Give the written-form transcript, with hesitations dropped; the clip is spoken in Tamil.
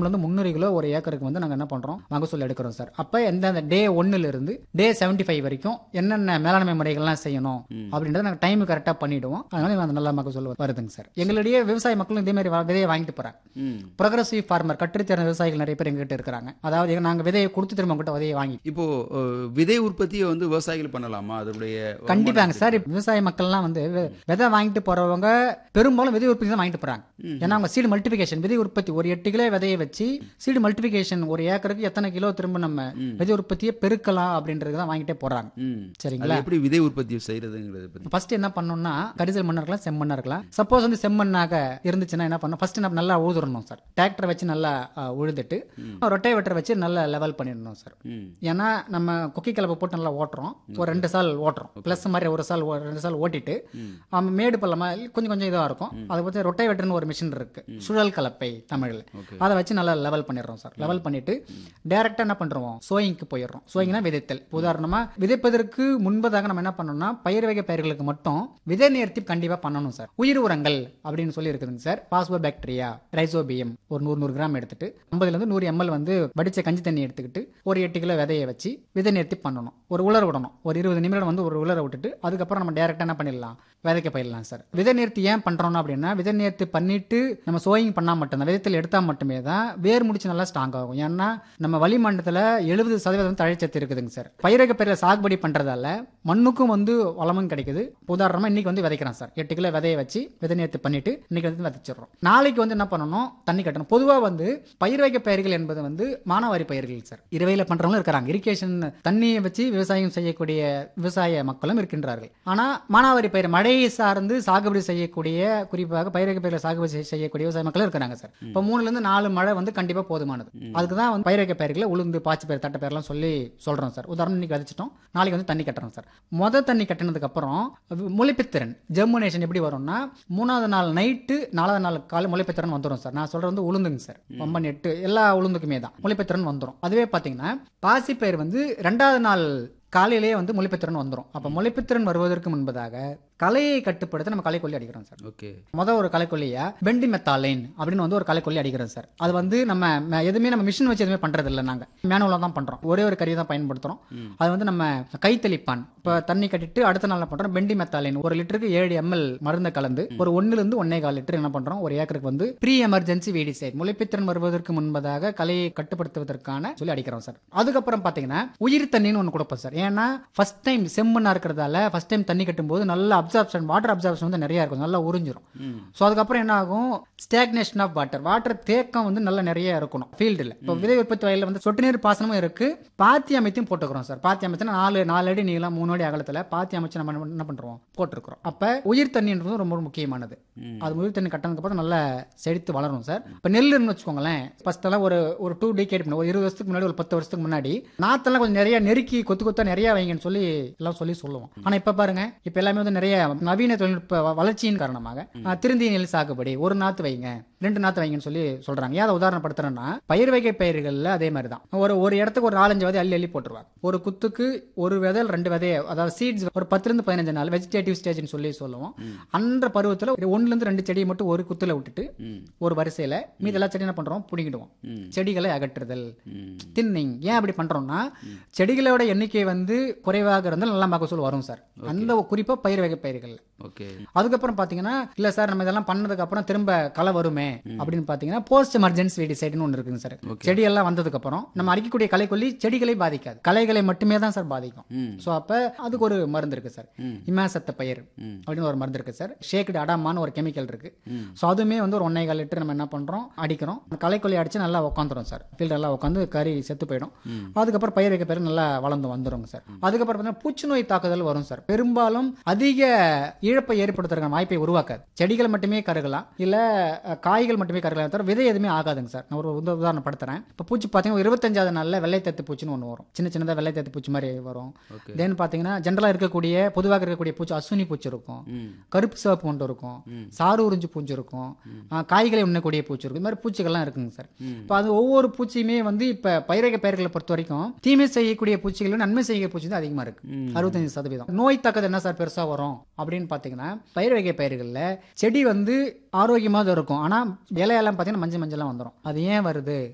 இருந்து 300 கிலோ ஒரு ஏக்கருக்கு வந்து நாங்க என்ன பண்றோம், மகசூல் எடுக்கிறோம் சார். அப்ப எந்த டே 1ல இருந்து டே 75 வரைக்கும் என்னென்ன மேலாண்மை முறைகள்லாம் செய்யணும் அப்படின்றத நாங்க டைம் கரெக்டா பண்ணிடுவோம். அதனால அந்த நல்ல மகசூல் வருதுங்க சார். எங்களுடைய விவசாய மக்களும் இதே மாதிரி விதையை வாங்கிட்டு போறாங்க. ப்ரோக்ரசிவ் ஃபார்மர், கற்றுத்தேர்ந்த விவசாயிகள் நிறைய பேர் எங்ககிட்ட இருக்கிறாங்க. அதாவது நாங்க விதையை கொடுத்து திரும்ப உங்ககிட்ட விதையை வாங்கி. இப்போ விதை உற்பத்தியை வந்து விவசாயிகள் பண்ணலாமா? அதனுடைய கண்டிப்பாங்க சார். விவசாய மக்கள்லாம் வந்து விதை வாங்கிட்டு போறவங்க பெரும்பாலும் விதை உற்பத்தி தான் வாங்கிட்டு போறாங்க. ஏன்னா அவங்க சீடு மல்டிபிகேஷன், விதை உற்பத்தி ஒரு 8 கிலோ விதையை வச்சு சீடு மல்டிபிகேஷன் ஒரு ஏக்கருக்கு எத்தனை கிலோ திரும்ப நம்ம விதை உற்பத்தியை பெருக்கலாம் அப்படின்றது தான் வாங்கிட்டே போறாங்க. சரிங்களா? எப்படி விதை உற்பத்தி செய்யறதுங்கிறது பத்தி ஃபர்ஸ்ட் என்ன பண்ணணும்னா, கரிசல் மண்ணா இருக்கலாம், செம்மண்ணா இருக்கலாம். சப்போஸ் வந்து செம்மண்ணாக இருந்துச்சுன்னா என்ன பண்ணணும், ஃபர்ஸ்ட் நம்ம நல்லா உழுதுறணும் சார். டிராக்டர் வச்சு நல்லா உழுதுட்டு ரொட்டேவேட்டர் வச்சு நல்லா லெவல் பண்ணிடணும் சார். ஏன்னா நம்ம கொக்கி கலப்பை போட்டு நல்லா ஓட்டுறோம், ஒரு 2 சால் ஓட்டுறோம், பிளஸ் மாதிரி ஒரு சால் 2 சால் ஓட்டிட்டு மேடு பள்ளமா கொஞ்சம் கொஞ்சம் இதாக இருக்கும். அதை பற்றி ரொட்டேவேட்டர்னு ஒரு மிஷின் இருக்கு, சுழல் கலப்பை தமிழில். அதை வச்சு நல்லா லெவல் பண்ணிடுறோம் சார். லெவல் பண்ணிட்டு டைரக்டா என்ன பண்றோம், சோயிங்க்கு போயிடுறோம். சோயிங்னா விதைத்தல். உதாரணமா விதைப்பதற்கு முன்பதாக நம்ம என்ன பண்ணணும்னா, பயிர் வகை பயிர்களுக்கு மட்டும் விதை நேர்த்தி கண்டிப்பா பண்ணணும் சார். உயிர் உரங்கள் அப்படின்னு சொல்லி இருக்குதுங்க சார். பாஸ்போ பாக்டீரியா, ரைசோபியம் ஒரு 100 கிராம் எடுத்துட்டு 50ல இருந்து 100 ml வந்து வடிச்ச கஞ்சி தண்ணி எடுத்துக்கிட்டு ஒரு 8 கிலோ விதையை வச்சு விதை நேர்த்தி பண்ணணும். ஒரு உலர விடணும், ஒரு 20 நிமிடம் வந்து ஒரு உலர விட்டுட்டு அதுக்கப்புறம் நம்ம டைரக்டா என்ன பண்ணிடலாம், விதைக்க போயிடலாம் சார். விதை நேர்த்தி ஏன் பண்றோம்னா அப்படின்னா, விதை நேர்த்தி பண்ணிட்டு நம்ம சோயிங் பண்ணா மட்டும்தான், விதத்தில் எடுத்தா மட்டுமே தான் வேர் முடிச்சு நல்லா ஸ்ட்ராங் ஆகும். ஏன்னா நம்ம வளிமண்டலத்துல 70% தழைச்சத்து இருக்குதுங்க சார். பயிரக பயிரை சாகுபடி பண்றதால மண்ணுக்கும் வந்து வளமும் கிடைக்குது. உதாரணமா இன்னைக்கு வந்து விதைக்கிறோம் சார், 8 கிலோ விதையை வச்சு விதை நேர்த்தி பண்ணிட்டு இன்னைக்கு வந்து விதைச்சிடறோம். நாளைக்கு வந்து என்ன பண்ணணும், தண்ணி கட்டணும். பொதுவா வந்து பயிர் வகை பயிர்கள் என்பது வந்து மானாவாரி பயிர்கள் சார். இரவையில பண்றவங்களும் இருக்கிறாங்க, இரிகேஷன் தண்ணியை வச்சு விவசாயம் செய்யக்கூடிய விவசாய மக்களும் இருக்கின்றார்கள். ஆனா மானாவாரி பயிர் மழையை சார்ந்து சாகுபடி செய்யக்கூடிய, குறிப்பாக பயிர் வகை பயிர்களை சாகுபடி செய்யக்கூடிய விவசாய மக்களும் இருக்கிறாங்க சார். இப்போ 3ல இருந்து 4 மழை வந்து கண்டிப்பா போதுமானது. அதுக்கு தான் வந்து பயிர் வகை பயிர்களை உளுந்து, பாச்சி பயிர், தட்டை பயிரெல்லாம் சொல்லி சொல்றோம் சார். உதாரணம் இன்னைக்கு விதைச்சிட்டோம், நாளைக்கு வந்து தண்ணி கட்டுறோம் சார். தண்ணி கட்டினதுக்கு அப்புறம் முளைப்புத்திறன் ஜெர்மினேஷன் எப்படி வரும்னா, 3வது நாள் நைட்டு 4வது நாள் காலை முளைப்புத்திறன் வந்துடும் சார். நான் சொல்றது வந்து உளுந்துங்க சார். பம்பன் 8 எல்லா உளுந்துக்குமே தான் முளைப்புத்திறன் வந்துடும். அதுவே பாத்தீங்கன்னா பாசி பயிர் வந்து 2வது நாள் காலையிலேயே வந்து முளைப்புத்திறன் வந்துடும். அப்ப முளைப்புத்திறன் வருவதற்கு முன்பதாக களையை கட்டுப்படுத்த நம்ம களைக்கொல்லி அடிக்கிறோம் சார். ஓகே. ஒரு களைக்கொல்லியா பெண்டிமெத்தாலைன் அப்படின்னு வந்து ஒரு களைக்கொல்லி அடிக்கிறோம் சார். அது வந்து நம்ம எதுவுமே நம்ம மிஷின் வச்சு எதுவுமே பண்றது இல்லை, நாங்க மேனுவலா தான் பண்றோம். ஒரே ஒரு கருவி தான் பயன்படுத்துறோம். அது வந்து நம்ம கைத்தெளிப்பான். இப்ப தண்ணி கட்டிட்டு அடுத்த நாள் பண்றோம், பெண்டிமெத்தாலைன் 1 லிட்டருக்கு 7 ml மருந்து கலந்து ஒரு 1ல இருந்து 1.25 லிட்டர் என்ன பண்றோம், ஒரு ஏக்கருக்கு வந்து ப்ரீ எமர்ஜென்சி வீடிசைட் முளைப்புத்திறன் வருவதற்கு முன்பதாக களையை கட்டுப்படுத்துவதற்கான சொல்லி அடிக்கிறோம் சார். அதுக்கப்புறம் பாத்தீங்கன்னா உயிர் தண்ணின்னு ஒன்று கொடுப்போம் சார். ஏன்னா ஃபர்ஸ்ட் டைம் செம்மண்ணா இருக்கிறதால ஃபர்ஸ்ட் டைம் தண்ணி கட்டும்போது நல்ல அப்சார்ப்ஷன், வாட்டர் அப்சார்ப்ஷன் வந்து நிறைய இருக்கும், நல்லா உறிஞ்சிரும். ஸோ அதுக்கப்புறம் என்ன ஆகும், ஸ்டாக்னேஷன் ஆஃப் வாட்டர் தேக்கம் வந்து நல்ல நிறைய இருக்கணும் ஃபீல்டில். இப்போ விதை உற்பத்தி வயலில் வந்து சொட்டு நீர் பாசனமும் இருக்கு, பாத்தி அமைத்தையும் போட்டுக்கிறோம் சார். பாத்தி அமைச்சுனா 4 அடி நீளம் 3 அடி அகலத்தில் பாத்தி அமைச்சு நம்ம என்ன பண்றோம், போட்டுருக்கிறோம். அப்ப உயிர் தண்ணின்றது ரொம்ப முக்கியமானது. அது உயிர் தண்ணி கட்டினதுக்கு அப்புறம் நல்லா செழித்து வளரும் சார். இப்போ நெல்லுன்னு வச்சுக்கோங்களேன், ஃபர்ஸ்ட் எல்லாம் ஒரு 2 டிகேட் ஒரு 20 வருஷத்துக்கு முன்னாடி, ஒரு 10 வருஷத்துக்கு முன்னாடி நாத்தெல்லாம் கொஞ்சம் நிறைய நெருக்கி கொத்தா நிறைய வைங்கன்னு சொல்லி எல்லாம் சொல்லுவோம். ஆனா இப்ப பாருங்க, இப்ப எல்லாமே வந்து நிறைய நவீன தொழில்நுட்ப வளர்ச்சியின் காரணமாக திருந்திய நெல் சாகுபடி 1 நாத்து வைங்க, 2 நாத்து வைங்கன்னு சொல்லி சொல்றாங்க. ஏன் உதாரணப்படுத்துறேன்னா, பயிர் வகை பயிர்கள்ல அதே மாதிரி தான் ஒரு இடத்துக்கு ஒரு 4-5 விதை அள்ளி போட்டுருவாங்க. ஒரு குத்துக்கு ஒரு விதை 2 விதையை, அதாவது சீட்ஸ் ஒரு 10ல இருந்து 15 நாள் வெஜிடேட்டிவ் ஸ்டேஜ்னு சொல்லி சொல்லுவோம். அந்த பருவத்தில் 1ல இருந்து 2 செடியை மட்டும் ஒரு குத்துல விட்டுட்டு ஒரு வரிசையில மீதி எல்லா செடி என்ன பண்றோம், புடிங்கிடுவோம். செடிகளை அகற்றுதல், தின்னிங். ஏன் அப்படி பண்றோம்னா, செடிகளோட எண்ணிக்கை வந்து குறைவாக இருந்தால் நல்ல மகசூல் வரும் சார். அந்த குறிப்பா பயிர் வகை பயிர்கள். அதுக்கப்புறம் பாத்தீங்கன்னா, இல்ல சார் நம்ம இதெல்லாம் பண்ணதுக்கு அப்புறம் திரும்ப களை வருமே அப்படின்னு பாத்தீங்கன்னா, போஸ்ட் எமர்ஜென்சி வீடிசைட்னு ஒன்று இருக்குங்க சார். செடி எல்லாம் வந்ததுக்கு அப்புறம் நம்ம அடிக்கக்கூடிய களைக்கொல்லி செடிகளை பாதிக்காது, களைகளை மட்டுமே தான் சார் பாதிக்கும். சோ அப்ப அதுக்கு ஒரு மருந்து இருக்கு சார், இமாசத்த பயிர் அப்படின்னு ஒரு மருந்து இருக்கு சார். ஷேக்டு அடாமான்னு ஒரு கெமிக்கல் இருக்கு. சோ அதுவுமே வந்து ஒரு 1.25 லிட்டர் நம்ம என்ன பண்றோம், அடிக்கிறோம். களைக்கொல்லி அடிச்சு நல்லா உட்காந்துரும் சார். ஃபீல்டு எல்லாம் உட்காந்து கறி செத்து போயிடும். அதுக்கப்புறம் பயிர் வைக்க பயிர் நல்லா வளர்ந்து வந்துருங்க சார். அதுக்கப்புறம் பூச்சி நோய் தாக்குதல் வரும் சார். பெரும்பாலும் அதிக இழப்பை ஏற்படுத்துறதுக்கான வாய்ப்பை உருவாக்காது. செடிகள் மட்டுமே கருகலாம், இல்ல காய்கள் மட்டுமே கருகலாம், தவிர விதை எதுவுமே ஆகாதுங்க சார். நான் ஒரு உதாரணம் படுத்துறேன். இப்போ பூச்சி பார்த்தீங்கன்னா 25வது நாள்ல வெள்ளை தத்து பூச்சின்னு ஒன்று வரும், சின்னதாக வெள்ளை தத்து பூச்சி மாதிரி வரும். தென் பார்த்தீங்கன்னா ஜென்ரலா இருக்கக்கூடிய பொதுவாக இருக்கக்கூடிய பூச்சி அசுனி பூச்சி இருக்கும், கருப்பு சிவப்பு ஒன்று இருக்கும், சாறு உறிஞ்சு பூச்சி இருக்கும், காய்களை உண்ணக்கூடிய பூச்சி இருக்கும். இது மாதிரி பூச்சிகள்லாம் இருக்குங்க சார். இப்போ அது ஒவ்வொரு பூச்சியுமே வந்து இப்போ பயிரக பயிர்களை பொறுத்த வரைக்கும் தீமை செய்யக்கூடிய பூச்சிகள் நன்மை செய்யக்கூடிய பூச்சி தான் அதிகமாக இருக்கு, 65%. நோய் தாக்கது என்ன சார் பெருசா வரும் அப்படின்னு பாத்தீங்கன்னா, பயிர் வகை பயிர்கள்ல செடி வந்து ஆரோக்கியமாக இருக்கும், ஆனா இலையெல்லாம் பாத்தீங்கன்னா மஞ்சள் மஞ்சள்லாம் வந்துடும். அது ஏன் வருது